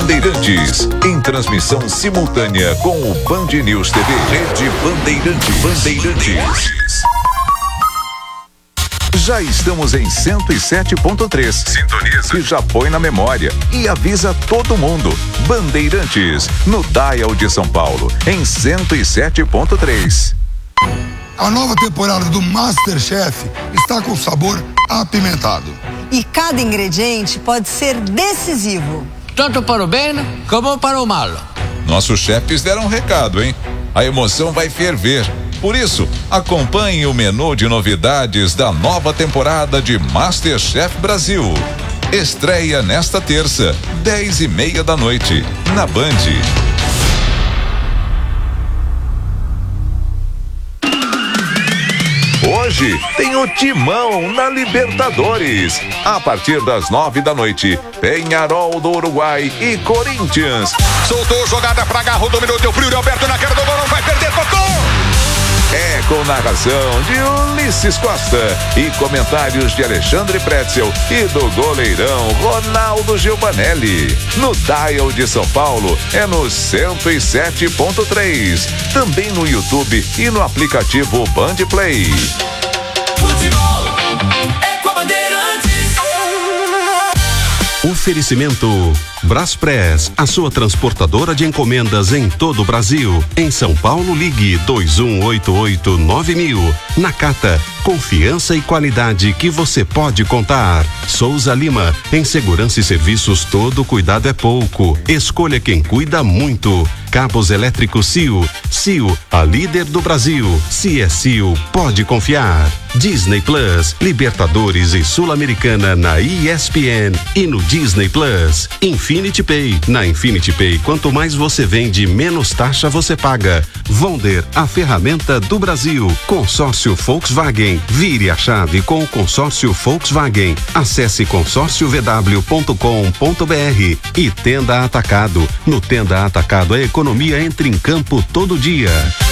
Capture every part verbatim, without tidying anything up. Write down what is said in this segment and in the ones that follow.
Bandeirantes, em transmissão simultânea com o Band News T V. Rede Bandeirantes. Bandeirantes. Já estamos em cento e sete ponto três. Sintoniza. Que já põe na memória e avisa todo mundo. Bandeirantes, no Dial de São Paulo, em cento e sete ponto três. A nova temporada do MasterChef está com sabor apimentado. E cada ingrediente pode ser decisivo. Tanto para o bem como para o mal. Nossos chefes deram um recado, hein? A emoção vai ferver. Por isso, acompanhe o menu de novidades da nova temporada de MasterChef Brasil. Estreia nesta terça, dez e meia da noite, na Band. Hoje tem o Timão na Libertadores. A partir das nove da noite, Peñarol do Uruguai e Corinthians. Soltou jogada pra Garro, dominou, deu pro Yuri Alberto na cara do gol, não vai perder, tocou! É com narração de Ulisses Costa e comentários de Alexandre Pretzel e do goleirão Ronaldo Giovanelli. No Dial de São Paulo é no cento e sete ponto três. Também no YouTube e no aplicativo Band Play. Futebol é com a Bandeirantes. Oferecimento Braspress, a sua transportadora de encomendas em todo o Brasil. Em São Paulo, ligue dois um oito oito nove mil. Nakata, confiança e qualidade que você pode contar. Souza Lima, em segurança e serviços todo cuidado é pouco. Escolha quem cuida muito. Cabos elétricos C I O. C I O, a líder do Brasil. Se é C I O, pode confiar. Disney Plus, Libertadores e Sul-Americana na E S P N e no Disney Plus. Infinity Pay. Na Infinity Pay, quanto mais você vende, menos taxa você paga. Vonder, a ferramenta do Brasil. Consórcio Volkswagen. Vire a chave com o consórcio Volkswagen. Acesse consórcio v w ponto com ponto b r. E Tenda Atacado. No Tenda Atacado, a economia entra em campo todo dia.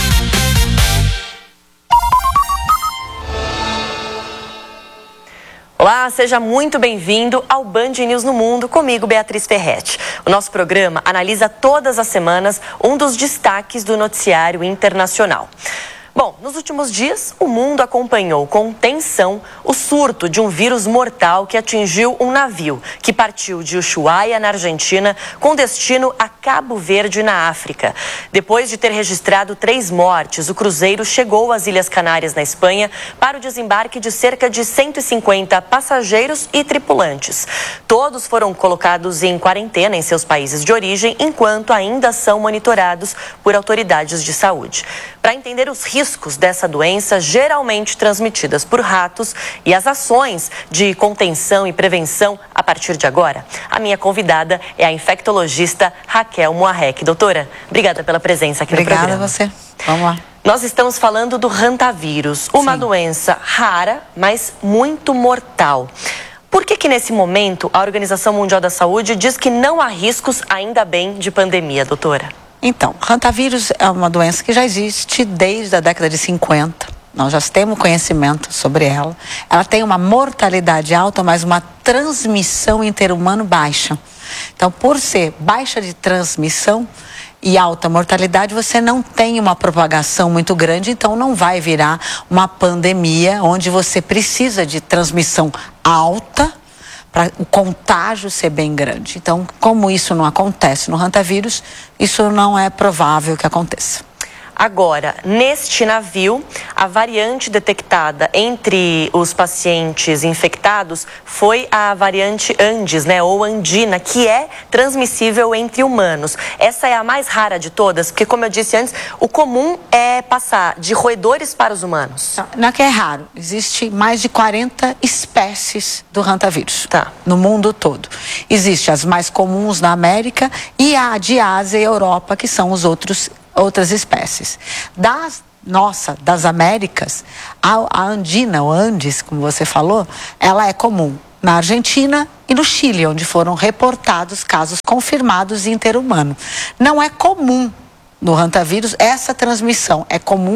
Olá, seja muito bem-vindo ao Band News no Mundo, comigo, Beatriz Ferretti. O nosso programa analisa todas as semanas um dos destaques do noticiário internacional. Bom, nos últimos dias, o mundo acompanhou com tensão o surto de um vírus mortal que atingiu um navio que partiu de Ushuaia, na Argentina, com destino a Cabo Verde, na África. Depois de ter registrado três mortes, o cruzeiro chegou às Ilhas Canárias, na Espanha, para o desembarque de cerca de cento e cinquenta passageiros e tripulantes. Todos foram colocados em quarentena em seus países de origem, enquanto ainda são monitorados por autoridades de saúde. Para entender os riscos dessa doença, geralmente transmitidas por ratos, e as ações de contenção e prevenção a partir de agora, a minha convidada é a infectologista Raquel Moarec. Doutora, obrigada pela presença aqui Obrigada no programa. Obrigada a você. Vamos lá. Nós estamos falando do rantavírus, uma Sim. doença rara, mas muito mortal. Por que que nesse momento a Organização Mundial da Saúde diz que não há riscos, ainda bem, de pandemia, doutora? Então, rantavírus é uma doença que já existe desde a década de cinquenta. Nós já temos conhecimento sobre ela. Ela tem uma mortalidade alta, mas uma transmissão interhumano baixa. Então, por ser baixa de transmissão e alta mortalidade, você não tem uma propagação muito grande, então não vai virar uma pandemia onde você precisa de transmissão alta para o contágio ser bem grande. Então, como isso não acontece no rantavírus, isso não é provável que aconteça. Agora, neste navio, a variante detectada entre os pacientes infectados foi a variante Andes, né, ou andina, que é transmissível entre humanos. Essa é a mais rara de todas, porque, como eu disse antes, o comum é passar de roedores para os humanos. Não, não é que é raro. Existe mais de quarenta espécies do rantavírus tá. no mundo todo. Existem as mais comuns na América e a de Ásia e Europa, que são os outros outras espécies. Das, nossa, das Américas, a, a andina, ou Andes, como você falou, ela é comum na Argentina e no Chile, onde foram reportados casos confirmados interhumano. Não é comum no rantavírus essa transmissão, é comum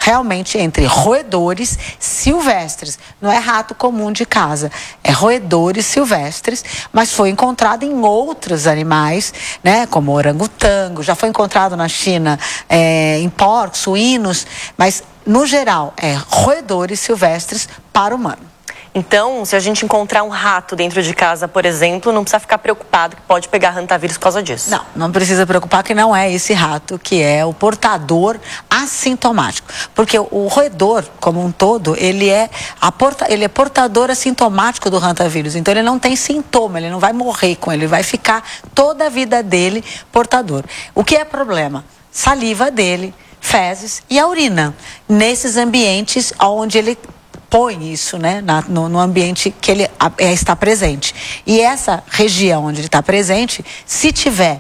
realmente entre roedores silvestres. Não é rato comum de casa, é roedores silvestres, mas foi encontrado em outros animais, né, como orangotango, já foi encontrado na China é, em porcos, suínos, mas no geral é roedores silvestres para o humano. Então, se a gente encontrar um rato dentro de casa, por exemplo, não precisa ficar preocupado que pode pegar rantavírus por causa disso. Não, não precisa preocupar que não é esse rato que é o portador assintomático. Porque o, o roedor, como um todo, ele é, a porta, ele é portador assintomático do rantavírus. Então, ele não tem sintoma, ele não vai morrer com ele, ele vai ficar toda a vida dele portador. O que é problema? Saliva dele, fezes e a urina. Nesses ambientes onde ele põe isso, né, na, no, no ambiente que ele a, é, está presente. E essa região onde ele está presente, se tiver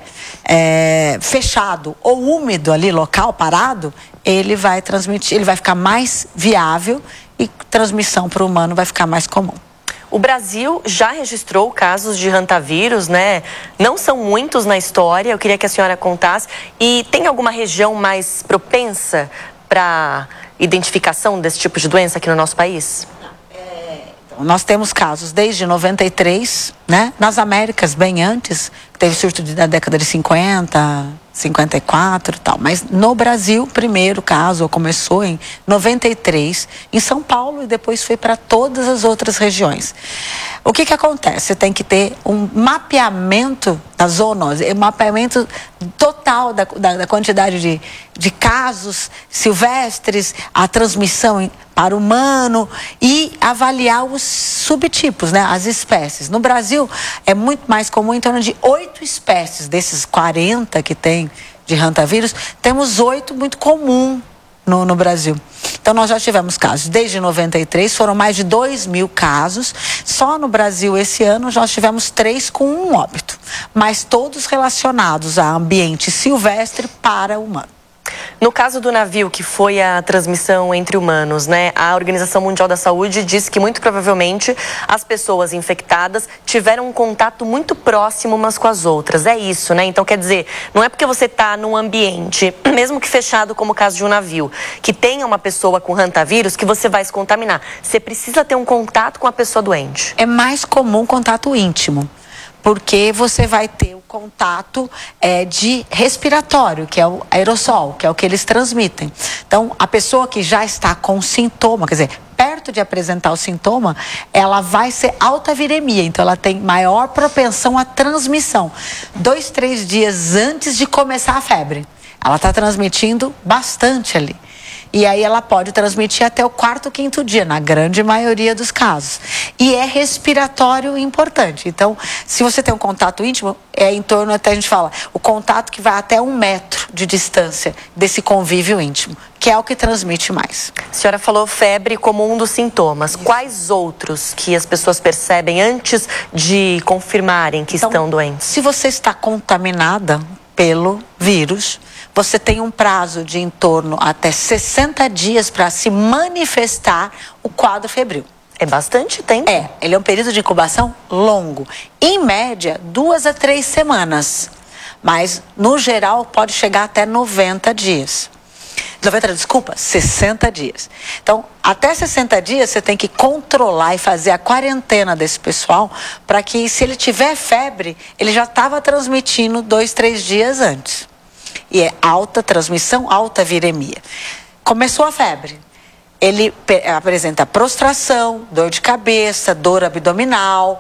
é, fechado ou úmido ali, local parado, ele vai transmitir, ele vai ficar mais viável e transmissão para o humano vai ficar mais comum. O Brasil já registrou casos de rantavírus, né? Não são muitos na história, eu queria que a senhora contasse. E tem alguma região mais propensa para identificação desse tipo de doença aqui no nosso país? É, então, nós temos casos desde noventa e três, né? Nas Américas, bem antes, teve surto de, da década de cinquenta, cinquenta e quatro e tal. Mas no Brasil, o primeiro caso começou em noventa e três, em São Paulo, e depois foi para todas as outras regiões. O que que acontece? Você tem que ter um mapeamento da zoonose, um mapeamento total da, da, da quantidade de, de casos silvestres, a transmissão em, para o humano e avaliar os subtipos, né, as espécies. No Brasil, é muito mais comum, em torno de oito espécies desses quarenta que tem de rantavírus, temos oito muito comum no, no Brasil. Então, nós já tivemos casos desde noventa e três, foram mais de dois mil casos. Só no Brasil, esse ano, nós tivemos três com um óbito, mas todos relacionados a ambiente silvestre para humano. No caso do navio, que foi a transmissão entre humanos, né? A Organização Mundial da Saúde diz que muito provavelmente as pessoas infectadas tiveram um contato muito próximo umas com as outras. É isso, né? Então, quer dizer, não é porque você está num ambiente, mesmo que fechado como o caso de um navio, que tenha uma pessoa com rantavírus, que você vai se contaminar. Você precisa ter um contato com a pessoa doente. É mais comum contato íntimo, porque você vai ter o contato é, de respiratório, que é o aerossol, que é o que eles transmitem. Então, a pessoa que já está com sintoma, quer dizer, perto de apresentar o sintoma, ela vai ser alta viremia, então ela tem maior propensão à transmissão. Dois, três dias antes de começar a febre, ela está transmitindo bastante ali. E aí ela pode transmitir até o quarto, quinto dia, na grande maioria dos casos. E é respiratório importante. Então, se você tem um contato íntimo, é em torno, até a gente fala, o contato que vai até um metro de distância desse convívio íntimo, que é o que transmite mais. A senhora falou febre como um dos sintomas. Isso. Quais outros que as pessoas percebem antes de confirmarem que então, estão doentes? Se você está contaminada pelo vírus, você tem um prazo de em torno até sessenta dias para se manifestar o quadro febril. É bastante tempo? É, ele é um período de incubação longo. Em média, duas a três semanas. Mas, no geral, pode chegar até noventa dias. noventa, desculpa, sessenta dias. Então, até sessenta dias você tem que controlar e fazer a quarentena desse pessoal para que, se ele tiver febre, ele já estava transmitindo dois, três dias antes. E é alta transmissão, alta viremia. Começou a febre. Ele apresenta prostração, dor de cabeça, dor abdominal,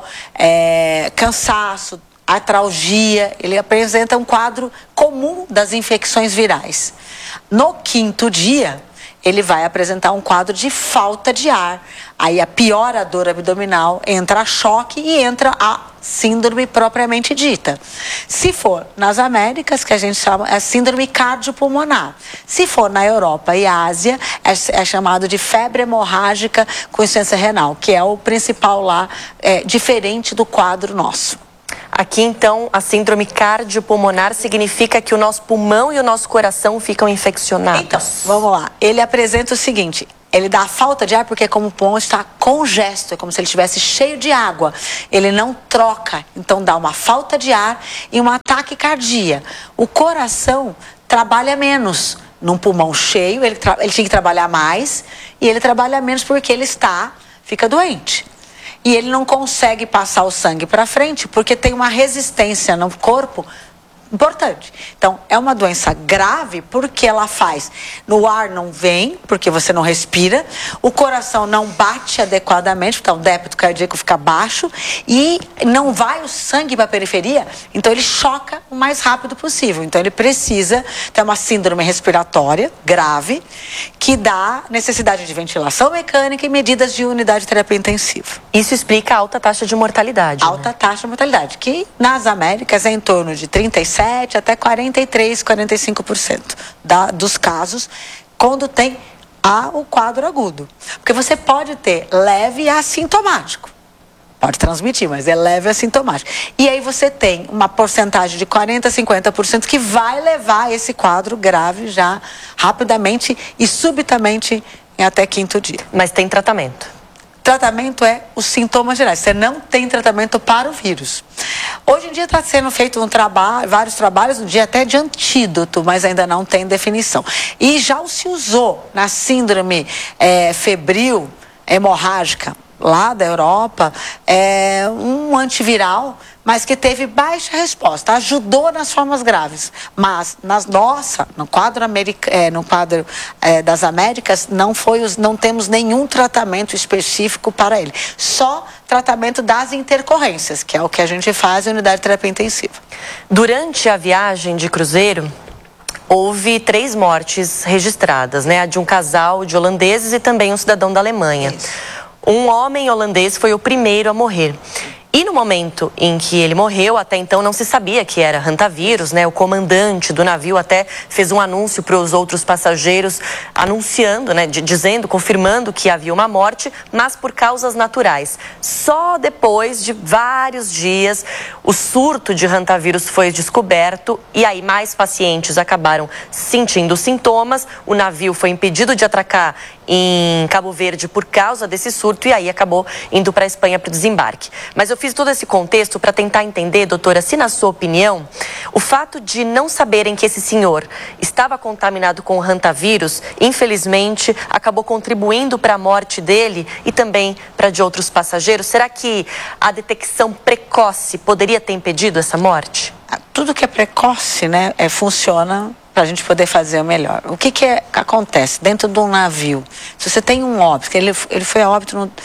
é, cansaço, artralgia. Ele apresenta um quadro comum das infecções virais. No quinto dia, ele vai apresentar um quadro de falta de ar. Aí a piora a dor abdominal, entra a choque e entra a síndrome propriamente dita. Se for nas Américas, que a gente chama, é síndrome cardiopulmonar. Se for na Europa e Ásia, é, é chamado de febre hemorrágica com insuficiência renal, que é o principal lá, é, diferente do quadro nosso. Aqui, então, a síndrome cardiopulmonar significa que o nosso pulmão e o nosso coração ficam infeccionados. Então, vamos lá. Ele apresenta o seguinte, ele dá falta de ar porque como o pulmão está congesto, é como se ele estivesse cheio de água. Ele não troca, então dá uma falta de ar e um ataque cardíaco. O coração trabalha menos, num pulmão cheio, ele, ele tinha que trabalhar mais e ele trabalha menos porque ele está, fica doente. E ele não consegue passar o sangue para frente porque tem uma resistência no corpo importante. Então, é uma doença grave porque ela faz, no ar não vem, porque você não respira, o coração não bate adequadamente, então o débito cardíaco fica baixo e não vai o sangue para a periferia, então ele choca o mais rápido possível. Então ele precisa ter uma síndrome respiratória grave que dá necessidade de ventilação mecânica e medidas de unidade de terapia intensiva. Isso explica a alta taxa de mortalidade. Alta né? taxa de mortalidade, que nas Américas é em torno de trinta e sete até quarenta e três, quarenta e cinco por cento da, dos casos quando tem a, o quadro agudo. Porque você pode ter leve e assintomático. Pode transmitir, mas é leve e assintomático. E aí você tem uma porcentagem de quarenta, cinquenta por cento que vai levar esse quadro grave já rapidamente e subitamente em até quinto dia. Mas tem tratamento. Tratamento é os sintomas gerais. Você não tem tratamento para o vírus. Hoje em dia está sendo feito um trabalho, vários trabalhos, um dia até de antídoto, mas ainda não tem definição. E já se usou na síndrome é, febril hemorrágica lá da Europa, é um antiviral, mas que teve baixa resposta, ajudou nas formas graves, mas nas nossa, no quadro america, é, no quadro é, das Américas não foi, não temos nenhum tratamento específico para ele, só tratamento das intercorrências, que é o que a gente faz em unidade de terapia intensiva. Durante a viagem de cruzeiro, houve três mortes registradas, né? A de um casal de holandeses e também um cidadão da Alemanha. Isso. Um homem holandês foi o primeiro a morrer. E no momento em que ele morreu, até então não se sabia que era hantavírus, né? O comandante do navio até fez um anúncio para os outros passageiros, anunciando, né? Dizendo, confirmando que havia uma morte, mas por causas naturais. Só depois de vários dias, o surto de hantavírus foi descoberto e aí mais pacientes acabaram sentindo sintomas. O navio foi impedido de atracar em Cabo Verde por causa desse surto e aí acabou indo para a Espanha para o desembarque. Mas eu fiz todo esse contexto para tentar entender, doutora, se na sua opinião, o fato de não saberem que esse senhor estava contaminado com o hantavírus, infelizmente, acabou contribuindo para a morte dele e também para de outros passageiros. Será que a detecção precoce poderia ter impedido essa morte? Tudo que é precoce, né, é, funciona para a gente poder fazer o melhor. O que que é, acontece dentro de um navio? Se você tem um óbito, ele, ele foi a óbito no,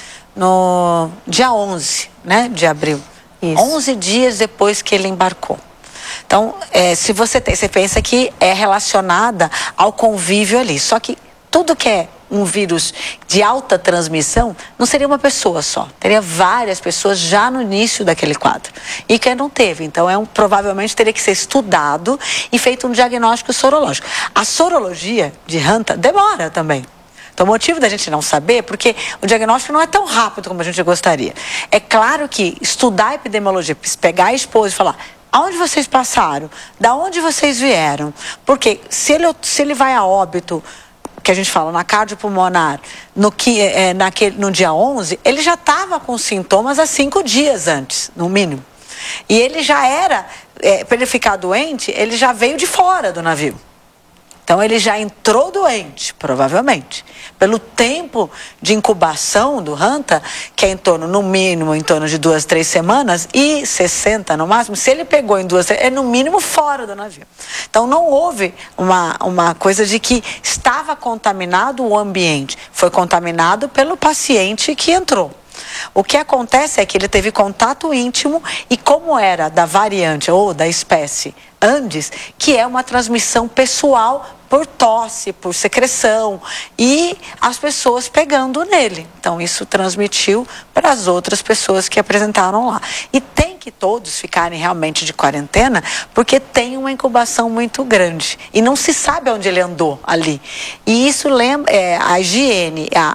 no dia onze, né, de abril. Isso. onze dias depois que ele embarcou. Então, é, se você tem, você pensa que é relacionada ao convívio ali. Só que tudo que é um vírus de alta transmissão não seria uma pessoa só, teria várias pessoas já no início daquele quadro e que não teve, então é um, provavelmente teria que ser estudado e feito um diagnóstico sorológico. A sorologia de Hanta demora também. Então, o motivo da gente não saber, porque o diagnóstico não é tão rápido como a gente gostaria. É claro que estudar a epidemiologia, pegar a esposa e falar: aonde vocês passaram? Da onde vocês vieram? Porque se ele, se ele vai a óbito, que a gente fala na cardiopulmonar, no, que, é, naquele, no dia onze, ele já estava com sintomas há cinco dias antes, no mínimo. E ele já era, é, para ele ficar doente, ele já veio de fora do navio. Então ele já entrou doente, provavelmente. Pelo tempo de incubação do Hanta, que é em torno, no mínimo, em torno de duas, três semanas, e sessenta no máximo, se ele pegou em duas, é no mínimo fora do navio. Então não houve uma, uma coisa de que estava contaminado o ambiente. Foi contaminado pelo paciente que entrou. O que acontece é que ele teve contato íntimo e como era da variante ou da espécie Andes, que é uma transmissão pessoal por tosse, por secreção e as pessoas pegando nele. Então isso transmitiu para as outras pessoas que apresentaram lá. E tem que todos ficarem realmente de quarentena porque tem uma incubação muito grande e não se sabe onde ele andou ali. E isso lembra, é, a higiene, a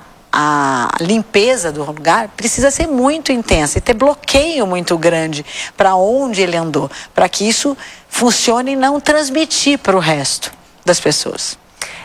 a limpeza do lugar precisa ser muito intensa e ter bloqueio muito grande para onde ele andou, para que isso funcione e não transmitir para o resto das pessoas.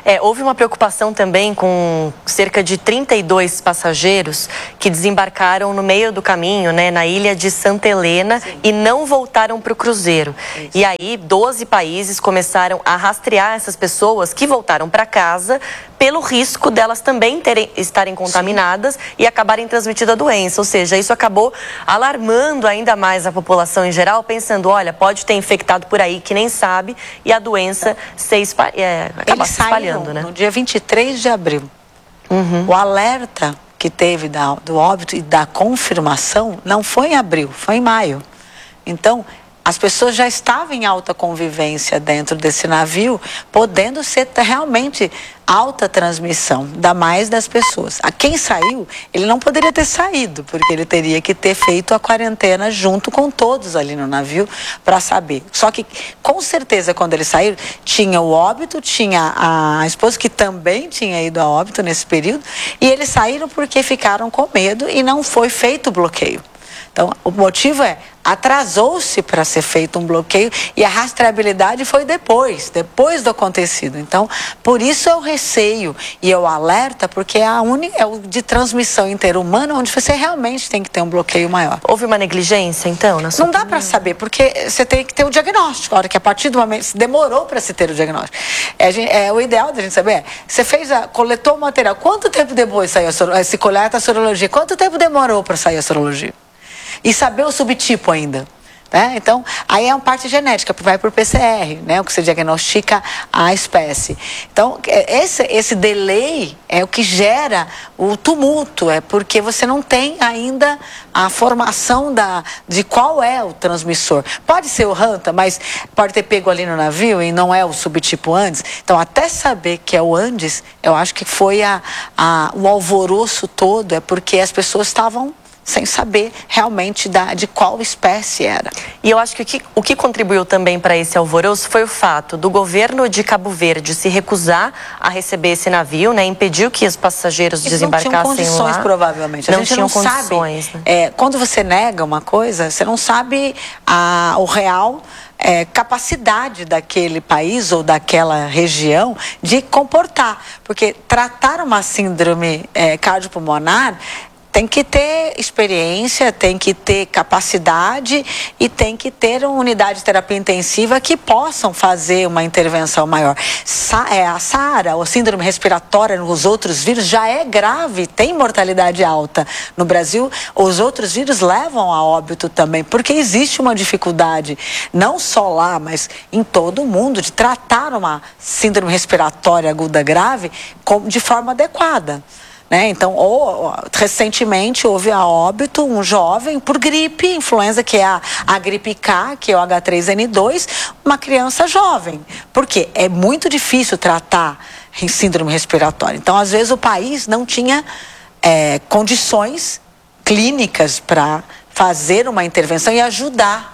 É, houve uma preocupação também com cerca de trinta e dois passageiros que desembarcaram no meio do caminho, né, na ilha de Santa Helena. Sim. E não voltaram para o cruzeiro. Isso. E aí, doze países começaram a rastrear essas pessoas que voltaram para casa pelo risco delas também terem, estarem contaminadas. Sim. E acabarem transmitindo a doença. Ou seja, isso acabou alarmando ainda mais a população em geral, pensando, olha, pode ter infectado por aí que nem sabe e a doença se espalha, é, acabar se espalhando, né? No dia vinte e três de abril. Uhum. O alerta que teve da, do óbito e da confirmação não foi em abril, foi em maio. Então, as pessoas já estavam em alta convivência dentro desse navio, podendo ser realmente alta transmissão, da mais das pessoas. A quem saiu, ele não poderia ter saído, porque ele teria que ter feito a quarentena junto com todos ali no navio para saber. Só que, com certeza, quando eles saíram, tinha o óbito, tinha a esposa que também tinha ido a óbito nesse período, e eles saíram porque ficaram com medo e não foi feito o bloqueio. Então, o motivo é, atrasou-se para ser feito um bloqueio e a rastreabilidade foi depois, depois do acontecido. Então, por isso eu receio e eu alerta, porque é, a única, é o de transmissão interhumana onde você realmente tem que ter um bloqueio maior. Houve uma negligência, então, na sua Não dá para saber, porque você tem que ter o diagnóstico. A hora que a partir do momento, se demorou para se ter o diagnóstico. É, é, o ideal da gente saber é, você fez a, coletou o material, quanto tempo depois saiu a sorologia? Se coleta a sorologia, quanto tempo demorou para sair a sorologia? E saber o subtipo ainda, né? Então, aí é uma parte genética, vai por P C R, né? O que você diagnostica a espécie. Então, esse, esse delay é o que gera o tumulto, é porque você não tem ainda a formação da, de qual é o transmissor. Pode ser o Hanta, mas pode ter pego ali no navio e não é o subtipo Andes. Então, até saber que é o Andes, eu acho que foi a, a, o alvoroço todo, é porque as pessoas estavam sem saber realmente da, de qual espécie era. E eu acho que o que, o que contribuiu também para esse alvoroço foi o fato do governo de Cabo Verde se recusar a receber esse navio, né? Impediu que os passageiros Eles desembarcassem não tinham condições, lá. provavelmente. A não gente tinham não condições, sabe. Né? É, quando você nega uma coisa, você não sabe a, o real... É, capacidade daquele país ou daquela região de comportar. Porque tratar uma síndrome é, cardiopulmonar tem que ter experiência, tem que ter capacidade e tem que ter uma unidade de terapia intensiva que possam fazer uma intervenção maior. Sa é, a SARA, ou síndrome respiratória nos outros vírus, já é grave, tem mortalidade alta. No Brasil, os outros vírus levam a óbito também, porque existe uma dificuldade, não só lá, mas em todo o mundo, de tratar uma síndrome respiratória aguda grave de forma adequada. Né? Então, ou, recentemente houve a óbito um jovem por gripe, influenza, que é a, a gripe K, que é o H três N dois, uma criança jovem. Por quê? É muito difícil tratar em síndrome respiratória. Então, às vezes, o país não tinha é, condições clínicas para fazer uma intervenção e ajudar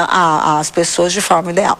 a, as pessoas de forma ideal.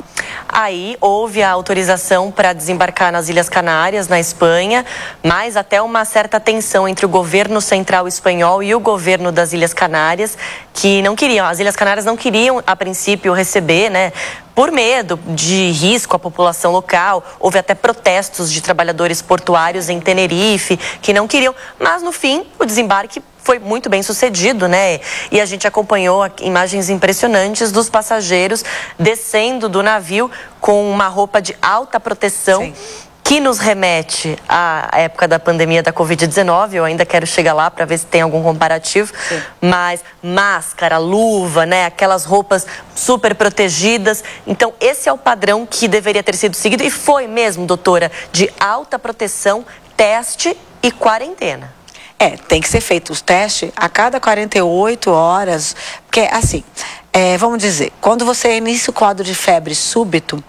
Aí houve a autorização para desembarcar nas Ilhas Canárias, na Espanha, mas até uma certa tensão entre o governo central espanhol e o governo das Ilhas Canárias, que não queriam, as Ilhas Canárias não queriam a princípio receber, né, por medo de risco à população local. Houve até protestos de trabalhadores portuários em Tenerife que não queriam, mas no fim o desembarque foi muito bem sucedido, né? E a gente acompanhou imagens impressionantes dos passageiros descendo do navio com uma roupa de alta proteção. Sim. Que nos remete à época da pandemia da covid dezenove. Eu ainda quero chegar lá para ver se tem algum comparativo. Sim. Mas máscara, luva, né? Aquelas roupas super protegidas. Então, esse é o padrão que deveria ter sido seguido. E foi mesmo, doutora, de alta proteção, teste e quarentena. É, tem que ser feito os testes a cada quarenta e oito horas, porque assim, é, vamos dizer, quando você inicia o quadro de febre súbito,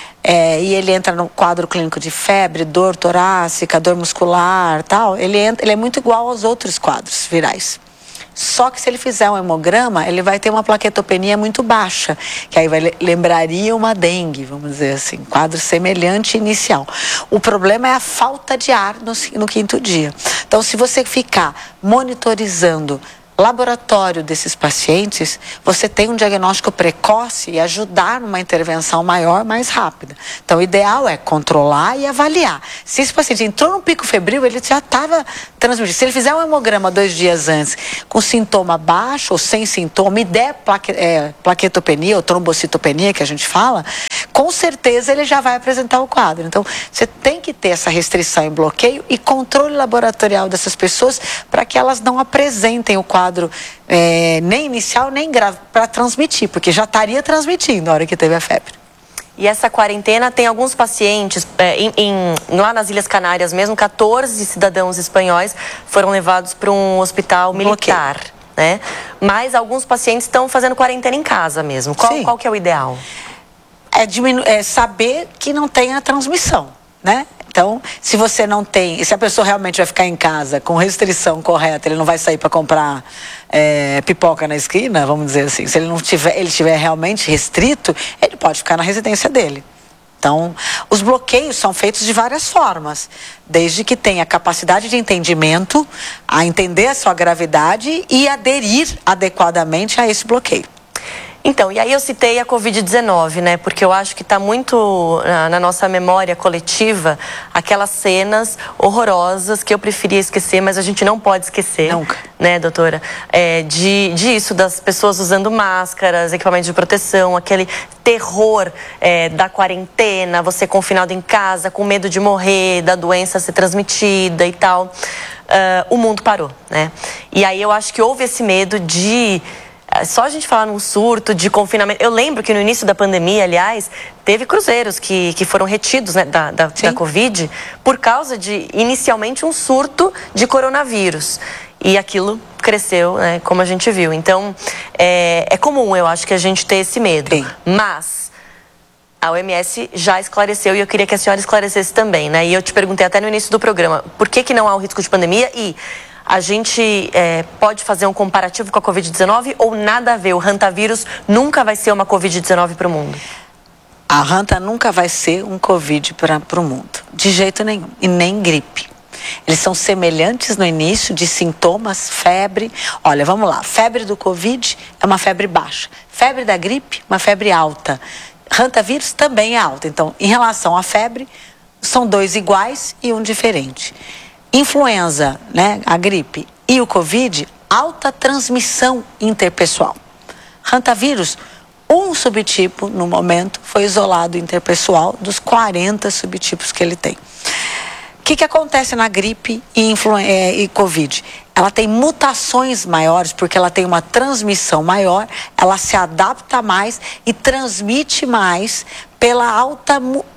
é, e ele entra no quadro clínico de febre, dor torácica, dor muscular, tal, ele, entra, ele é muito igual aos outros quadros virais. Só que se ele fizer um hemograma, ele vai ter uma plaquetopenia muito baixa, que aí vai, lembraria uma dengue, vamos dizer assim, quadro semelhante inicial. O problema é a falta de ar no, no quinto dia. Então, se você ficar monitorizando laboratório desses pacientes, você tem um diagnóstico precoce e ajudar numa intervenção maior, mais rápida. Então, o ideal é controlar e avaliar. Se esse paciente entrou no pico febril, ele já estava transmitindo. Se ele fizer um hemograma dois dias antes, com sintoma baixo ou sem sintoma, e der plaque, é, plaquetopenia ou trombocitopenia, que a gente fala, com certeza ele já vai apresentar o quadro. Então, você tem que ter essa restrição e bloqueio e controle laboratorial dessas pessoas para que elas não apresentem o quadro É, nem inicial, nem grave, para transmitir, porque já estaria transmitindo na hora que teve a febre. E essa quarentena tem alguns pacientes, é, em, em, lá nas Ilhas Canárias mesmo, quatorze cidadãos espanhóis foram levados para um hospital militar, né? Mas alguns pacientes estão fazendo quarentena em casa mesmo. Qual, qual que é o ideal? É, diminu- é saber que não tem a transmissão, né? Então, se você não tem, se a pessoa realmente vai ficar em casa com restrição correta, ele não vai sair para comprar é, pipoca na esquina, vamos dizer assim. Se ele não tiver, ele estiver realmente restrito, ele pode ficar na residência dele. Então, os bloqueios são feitos de várias formas, desde que tenha capacidade de entendimento, a entender a sua gravidade e aderir adequadamente a esse bloqueio. Então, e aí eu citei a covid dezenove, né? Porque eu acho que está muito na, na nossa memória coletiva aquelas cenas horrorosas que eu preferia esquecer, mas a gente não pode esquecer. Nunca. Né, doutora? É, de, disso, das pessoas usando máscaras, equipamentos de proteção, aquele terror é, da quarentena, você confinado em casa, com medo de morrer, da doença ser transmitida e tal. Uh, o mundo parou, né? E aí eu acho que houve esse medo de... Só a gente falar num surto de confinamento. Eu lembro que no início da pandemia, aliás, teve cruzeiros que, que foram retidos, né, da, da, da Covid por causa de, inicialmente, um surto de coronavírus. E aquilo cresceu, né, como a gente viu. Então, é, é comum, eu acho, que a gente ter esse medo. Sim. Mas a O M S já esclareceu e eu queria que a senhora esclarecesse também, né? E eu te perguntei até no início do programa, por que que não há o risco de pandemia e... A gente é, pode fazer um comparativo com a covid dezenove ou nada a ver? O hantavírus nunca vai ser uma covid dezenove para o mundo? A hanta nunca vai ser um Covid para o mundo, de jeito nenhum, e nem gripe. Eles são semelhantes no início de sintomas, febre. Olha, vamos lá, febre do Covid é uma febre baixa, febre da gripe, uma febre alta. Hantavírus também é alta, então, em relação à febre, são dois iguais e um diferente. Influenza, né, a gripe e o Covid, alta transmissão interpessoal. Hantavírus, um subtipo, no momento, foi isolado interpessoal dos quarenta subtipos que ele tem. O que que acontece na gripe e, influ- é, e Covid? Ela tem mutações maiores, porque ela tem uma transmissão maior, ela se adapta mais e transmite mais pela alta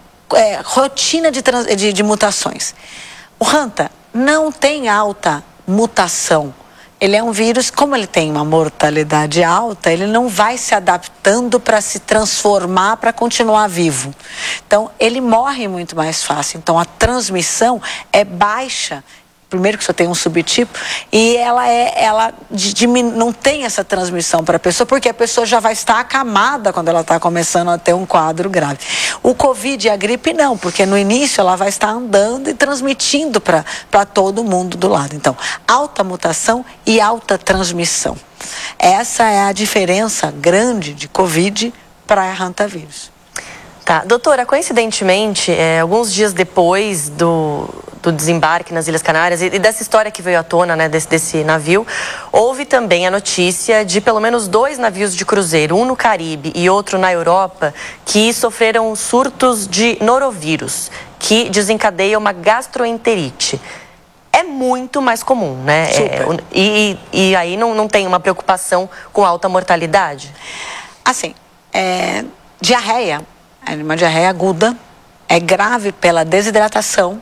é, rotina de, trans- de, de mutações. O Hanta não tem alta mutação. Ele é um vírus, como ele tem uma mortalidade alta, ele não vai se adaptando para se transformar, para continuar vivo. Então, ele morre muito mais fácil. Então, a transmissão é baixa. Primeiro que só tem um subtipo, e ela, é, ela diminu- não tem essa transmissão para a pessoa, porque a pessoa já vai estar acamada quando ela está começando a ter um quadro grave. O Covid e a gripe não, porque no início ela vai estar andando e transmitindo para todo mundo do lado. Então, alta mutação e alta transmissão. Essa é a diferença grande de Covid para hantavírus. Tá, doutora, coincidentemente, é, alguns dias depois do, do desembarque nas Ilhas Canárias e, e dessa história que veio à tona, né, desse, desse navio, houve também a notícia de pelo menos dois navios de cruzeiro, um no Caribe e outro na Europa, que sofreram surtos de norovírus, que desencadeia uma gastroenterite. É muito mais comum, né? É, e, e aí não, não tem uma preocupação com alta mortalidade? Assim, é, diarreia. Uma diarreia aguda, é grave pela desidratação,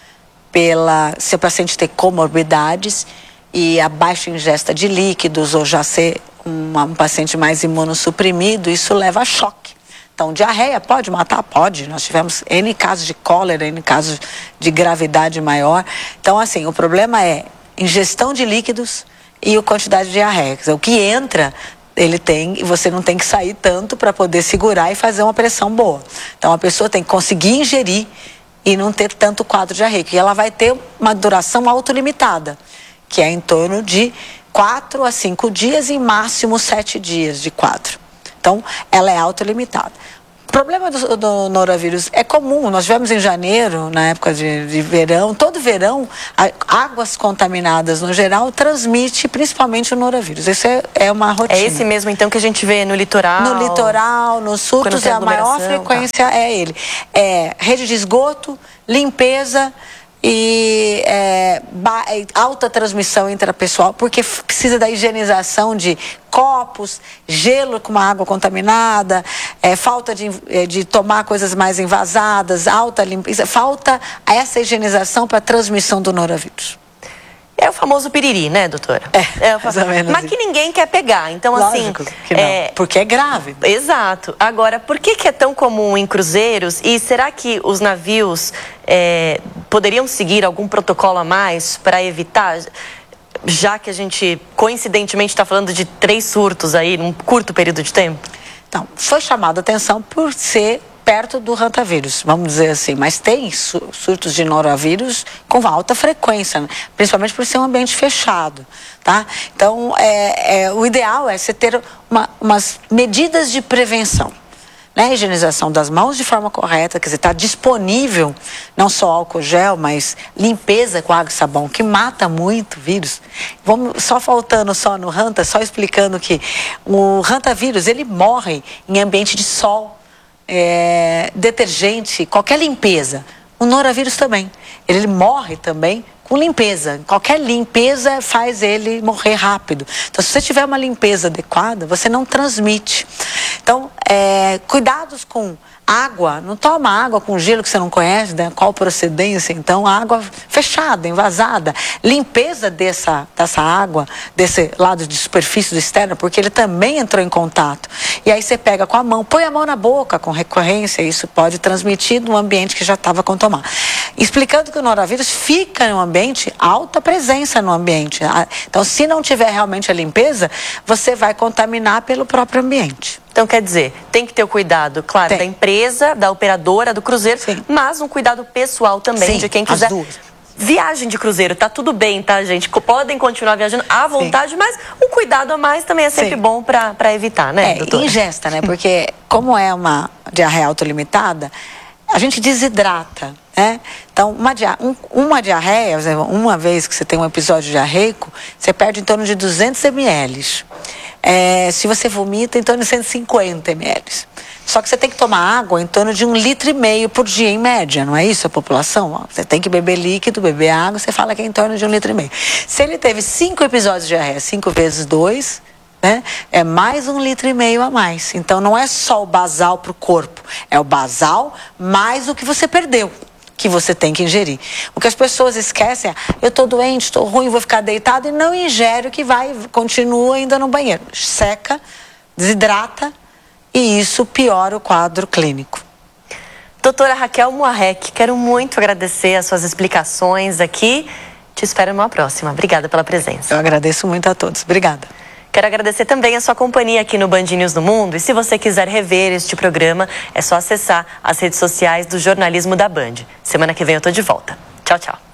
pela, se o paciente tem comorbidades e a baixa ingesta de líquidos ou já ser uma, um paciente mais imunossuprimido, isso leva a choque. Então, diarreia pode matar? Pode. Nós tivemos N casos de cólera, N casos de gravidade maior. Então, assim, o problema é ingestão de líquidos e a quantidade de diarreia. Quer dizer, o que entra... ele tem, e você não tem que sair tanto para poder segurar e fazer uma pressão boa. Então, a pessoa tem que conseguir ingerir e não ter tanto quadro diarreico. E ela vai ter uma duração autolimitada, que é em torno de quatro a cinco dias e máximo sete dias de quadro. Então, ela é autolimitada. O problema do, do noravírus é comum. Nós tivemos em janeiro, na época de, de verão, todo verão, a, águas contaminadas no geral transmite principalmente o noravírus. Isso é, é uma rotina. É esse mesmo, então, que a gente vê no litoral? No litoral, nos surtos, é a maior frequência, tá. é ele. É rede de esgoto, limpeza e é, alta transmissão intrapessoal, porque precisa da higienização de copos, gelo com uma água contaminada, é, falta de, de tomar coisas mais envasadas, alta limpeza, falta essa higienização para a transmissão do noravírus. É o famoso piriri, né, doutora? É, é o mais ou menos Mas que ninguém quer pegar, então Lógico assim... que não, é... porque é grave. Exato. Agora, por que que é tão comum em cruzeiros e será que os navios é, poderiam seguir algum protocolo a mais para evitar, já que a gente coincidentemente está falando de três surtos aí num curto período de tempo? Então, foi chamada a atenção por ser perto do rantavírus, vamos dizer assim, mas tem surtos de noravírus com alta frequência, né? Principalmente por ser um ambiente fechado, tá? Então, é, é, o ideal é você ter uma, umas medidas de prevenção, né? Higienização das mãos de forma correta, quer dizer, está disponível não só álcool gel, mas limpeza com água e sabão, que mata muito vírus. Vamos só faltando só no ranta, só explicando que o rantavírus, ele morre em ambiente de sol, É, detergente, qualquer limpeza. O noravírus também. Ele morre também com limpeza. Qualquer limpeza faz ele morrer rápido. Então, se você tiver uma limpeza adequada, você não transmite. Então, é, cuidados com água. Não toma água com gelo que você não conhece, né? Qual procedência. Então, água fechada, envasada. Limpeza dessa, dessa água, desse lado de superfície do externo, porque ele também entrou em contato. E aí você pega com a mão, põe a mão na boca com recorrência, isso pode transmitir no ambiente que já estava com tomar. Explicando que o noravírus fica no ambiente, alta presença no ambiente. Então, se não tiver realmente a limpeza, você vai contaminar pelo próprio ambiente. Então, quer dizer, tem que ter o cuidado, claro, tem. da empresa, da operadora, do cruzeiro, Sim. mas um cuidado pessoal também Sim, de quem quiser. As duas. Viagem de cruzeiro, tá tudo bem, tá, gente? Podem continuar viajando à vontade, Sim. mas um cuidado a mais também é sempre Sim. bom para evitar, né, é, doutora? Ingesta, né? Porque como é uma diarreia autolimitada, a gente desidrata, né? Então, uma, dia, um, uma diarreia, uma vez que você tem um episódio diarreico, você perde em torno de duzentos mililitros. É, se você vomita, em torno de cento e cinquenta mililitros. Só que você tem que tomar água em torno de um litro e meio por dia, em média, não é isso a população? Você tem que beber líquido, beber água, você fala que é em torno de um litro e meio. Se ele teve cinco episódios de diarreia, cinco vezes dois, né, é mais um litro e meio a mais. Então, não é só o basal para o corpo, é o basal mais o que você perdeu, que você tem que ingerir. O que as pessoas esquecem é, eu estou doente, estou ruim, vou ficar deitado, e não ingere o que vai, continua ainda no banheiro. Seca, desidrata, e isso piora o quadro clínico. Doutora Raquel Moarec, quero muito agradecer as suas explicações aqui. Te espero numa próxima. Obrigada pela presença. Eu agradeço muito a todos. Obrigada. Quero agradecer também a sua companhia aqui no Band News no Mundo. E se você quiser rever este programa, é só acessar as redes sociais do jornalismo da Band. Semana que vem eu tô de volta. Tchau, tchau.